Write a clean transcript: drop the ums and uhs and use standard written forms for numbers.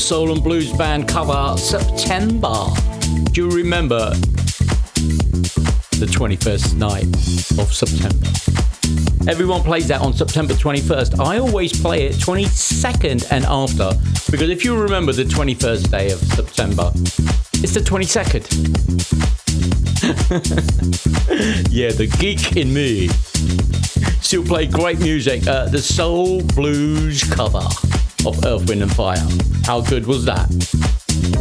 Soul and Blues Band cover September. Do you remember the 21st night of September? Everyone plays that on September 21st. I always play it 22nd and after, because if you remember the 21st day of September, it's the 22nd. Yeah, the geek in me still play great music. The Soul Blues cover of Earth, Wind and Fire. How good was that?